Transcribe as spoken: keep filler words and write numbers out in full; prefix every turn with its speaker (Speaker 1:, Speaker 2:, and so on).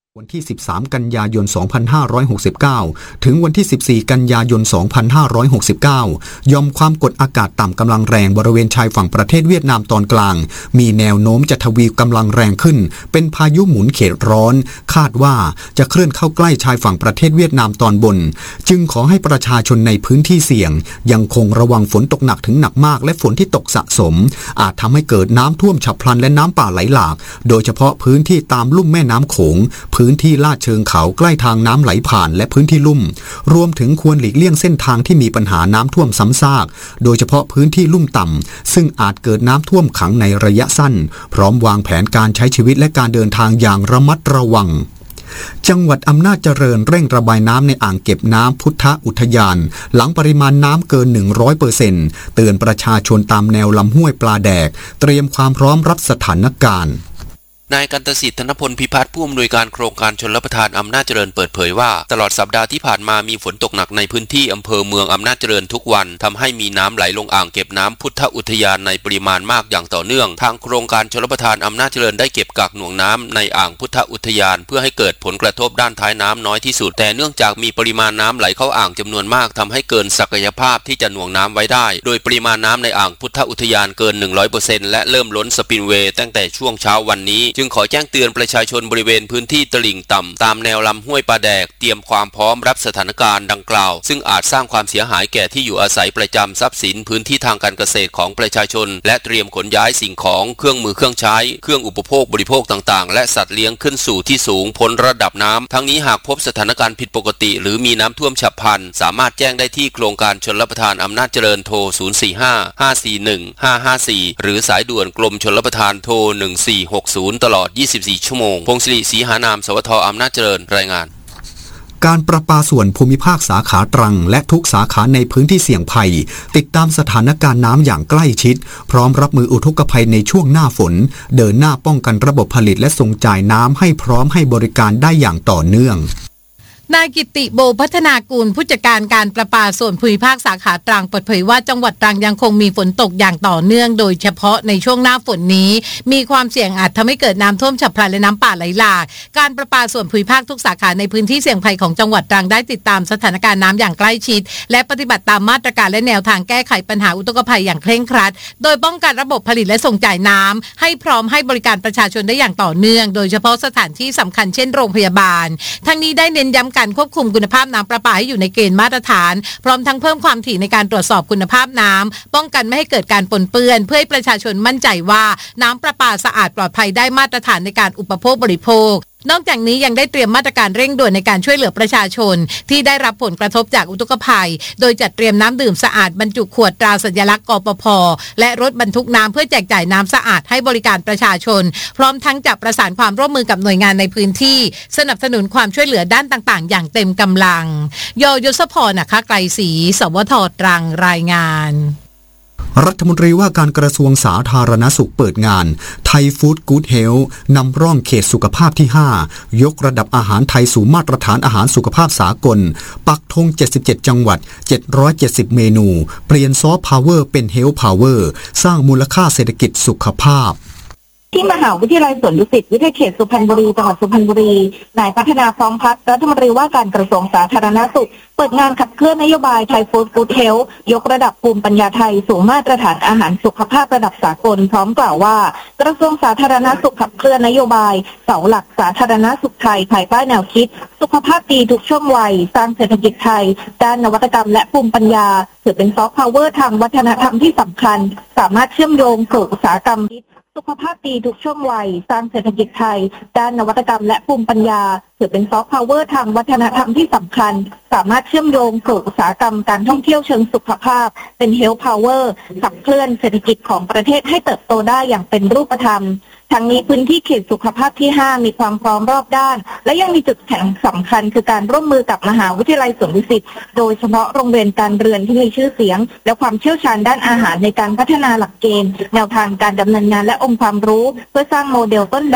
Speaker 1: วันที่สิบสามกันยายนสองพันห้าร้อยหกสิบเก้าถึงวันที่สิบสี่กันยายนสองพันห้าร้อยหกสิบเก้ายอมความกดอากาศต่ำกำลังแรงบริเวณชายฝั่งประเทศเวียดนามตอนกลางมีแนวโน้มจะทวีกำลังแรงขึ้นเป็นพายุหมุนเขตร้อนคาดว่าจะเคลื่อนเข้าใกล้ชายฝั่งประเทศเวียดนามตอนบนจึงขอให้ประชาชนในพื้นที่เสี่ยงยังคงระวังฝนตกหนักถึงหนักมากและฝนที่ตกสะสมอาจทำให้เกิดน้ำท่วมฉับพลันและน้ำป่าไหลหลากโดยเฉพาะพื้นที่ตามลุ่มแม่น้ำโขงพื้นที่ลาดเชิงเขาใกล้ทางน้ำไหลผ่านและพื้นที่ลุ่มรวมถึงควรหลีกเลี่ยงเส้นทางที่มีปัญหาน้ำท่วมซ้ำซากโดยเฉพาะพื้นที่ลุ่มต่ำซึ่งอาจเกิดน้ำท่วมขังในระยะสั้นพร้อมวางแผนการใช้ชีวิตและการเดินทางอย่างระมัดระวังจังหวัดอำนาจเจริญเร่งระบายน้ำในอ่างเก็บน้ำพุทธอุทยานหลังปริมาณน้ำเกิน หนึ่งร้อยเปอร์เซ็นต์ เตือนประชาชนตามแนวลำห้วยปลาแดกเตรียมความพร้อมรับสถานการณ์
Speaker 2: นายกันตสิทธิ์ ธนพล พิพัฒน์ผู้อำนวยการโครงการชลประทานอำนาจเจริญเปิดเผยว่าตลอดสัปดาห์ที่ผ่านมามีฝนตกหนักในพื้นที่อำเภอเมืองอำนาจเจริญทุกวันทำให้มีน้ำไหลลงอ่างเก็บน้ำพุทธอุทยานในปริมาณมากอย่างต่อเนื่องทางโครงการชลประทานอำนาจเจริญได้เก็บกักหน่วงน้ำในอ่างพุทธอุทยานเพื่อให้เกิดผลกระทบด้านท้ายน้ำน้อยที่สุดแต่เนื่องจากมีปริมาณน้ำไหลเข้าอ่างจำนวนมากทำให้เกินศักยภาพที่จะหน่วงน้ำไว้ได้โดยปริมาณน้ำในอ่างพุทธอุทยานเกิน หนึ่งร้อยเปอร์เซ็นต์ และเริ่มล้นสปิลเวย์ตั้งแต่ช่วงเช้าวันนี้จึงขอแจ้งเตือนประชาชนบริเวณพื้นที่ตลิ่งต่ำตามแนวลำห้วยปลาแดกเตรียมความพร้อมรับสถานการณ์ดังกล่าวซึ่งอาจสร้างความเสียหายแก่ที่อยู่อาศัยประจำทรัพย์สินพื้นที่ทางการเกษตรของประชาชนและเตรียมขนย้ายสิ่งของเครื่องมือเครื่องใช้เครื่องอุปโภคบริโภคต่างๆและสัตว์เลี้ยงขึ้นสู่ที่สูงพ้นระดับน้ำทั้งนี้หากพบสถานการณ์ผิดปกติหรือมีน้ำท่วมฉับพลันสามารถแจ้งได้ที่โครงการชลประทานอำนาจเจริญโทรศูนย์ สี่ ห้า ห้า สี่ หนึ่ง ห้า ห้า สี่หรือสายด่วนกรมชลประทานโทรหนึ่ง สี่ หก ศูนย์ตลอดยี่สิบสี่ชั่วโมงพงศิริศรีหานามสวท.อำนาจเจริญรายงาน
Speaker 1: การประปาส่วนภูมิภาคสาขาตรังและทุกสาขาในพื้นที่เสี่ยงภัยติดตามสถานการณ์น้ำอย่างใกล้ชิดพร้อมรับมืออุทกภัยในช่วงหน้าฝนเดินหน้าป้องกันระบบผลิตและส่งจ่ายน้ำให้พร้อมให้บริการได้อย่างต่อเนื่อง
Speaker 3: นายกิติโบพัฒนากูลผู้จัดการการประปาส่วนภูมิภาคสาขาตรังเปิดเผยว่าจังหวัดตรังยังคงมีฝนตกอย่างต่อเนื่องโดยเฉพาะในช่วงหน้าฝนนี้มีความเสี่ยงอาจทำให้เกิดน้ำท่วมฉับพลันและน้ำป่าไหลหลากการประปาส่วนภูมิภาคทุกสาขาในพื้นที่เสี่ยงภัยของจังหวัดตรังได้ติดตามสถานการณ์น้ำอย่างใกล้ชิดและปฏิบัติตามมาตรการและแนวทางแก้ไขปัญหาอุทกภัยอย่างเคร่งครัดโดยป้องกันระบบผลิตและส่งจ่ายน้ำให้พร้อมให้บริการประชาชนได้อย่างต่อเนื่องโดยเฉพาะสถานที่สำคัญเช่นโรงพยาบาลทั้งนี้ได้เน้นย้ำการควบคุมคุณภาพน้ำประปาให้อยู่ในเกณฑ์มาตรฐานพร้อมทั้งเพิ่มความถี่ในการตรวจสอบคุณภาพน้ำป้องกันไม่ให้เกิดการปนเปื้อนเพื่อให้ประชาชนมั่นใจว่าน้ำประปาสะอาดปลอดภัยได้มาตรฐานในการอุปโภคบริโภคนอกจากนี้ยังได้เตรียมมาตรการเร่งด่วนในการช่วยเหลือประชาชนที่ได้รับผลกระทบจากอุทกภัยโดยจัดเตรียมน้ำดื่มสะอาดบรรจุขวดตราสัญลักษณ์กปภ.และรถบรรทุกน้ำเพื่อแจกจ่ายน้ำสะอาดให้บริการประชาชนพร้อมทั้งจับประสานความร่วมมือกับหน่วยงานในพื้นที่สนับสนุนความช่วยเหลือด้านต่างๆอย่างเต็มกำลังยยศพรนะคะไกรศรีสวท.ตรังรายงาน
Speaker 1: รัฐมนตรีว่าการกระทรวงสาธารณสุขเปิดงานไทยฟู้ดกู๊ดเฮลท์นำร่องเขตสุขภาพที่ห้ายกระดับอาหารไทยสู่มาตรฐานอาหารสุขภาพสากลปักธงเจ็ดสิบเจ็ดจังหวัดเจ็ดร้อยเจ็ดสิบเมนูเปลี่ยนซอฟต์พาวเวอร์เป็นเฮลท์พาวเวอร์สร้างมูลค่าเศรษฐกิจสุขภาพ
Speaker 4: ที่มหาวิทยาลัยสวนดุสิตวิทยาเขตสุพรรณบุรีจังหวัดสุพรรณบุรีนายพัฒนาพร้อมพัฒน์รัฐมนตรีว่าการกระทรวงสาธารณสุขเปิดงานขับเคลื่อนนโยบายไทยฟู้ดกู๊ดเฮลท์ยกระดับภูมิปัญญาไทยสู่มาตรฐานอาหารสุขภาพระดับสากลพร้อมกล่าวว่ากระทรวงสาธารณสุขขับเคลื่อนนโยบายเสาหลักสาธารณสุขไทยภายใต้แนวคิดสุขภาพดีทุกช่วงวัยสร้างเศรษฐกิจไทยด้านนวัตกรรมและภูมิปัญญาถือเป็นซอฟต์พาวเวอร์ทางวัฒนธรรมที่สำคัญสามารถเชื่อมโยงสู่อุตสาหกรรมสุขภาพดีทุกช่วงวัยสร้างเศรษฐกิจไทยด้านนวัตกรรมและภูมิปัญญาถือเป็นซอฟต์พาวเวอร์ทางวัฒนธรรมที่สำคัญสามารถเชื่อมโยงสู่อุตสาหกรรมการท่องเที่ยวเชิงสุขภาพเป็นเฮลท์พาวเวอร์ขับเคลื่อนเศรษฐกิจของประเทศให้เติบโตได้อย่างเป็นรูปธรรมทั้งนี้พื้นที่เขตสุขภาพที่ห้ามีความพร้อมรอบด้านและยังมีจุดแข็งสำคัญคือการร่วมมือกับมหาวิทยาลัยสวนดุสิตโดยเฉพาะโรงเรียนการเรือนที่มีชื่อเสียงและความเชี่ยวชาญด้านอาหารในการพัฒนาหลักเกณฑ์แนวทางการดำเนินงานและองค์ความรู้เพื่อสร้างโมเดลต้น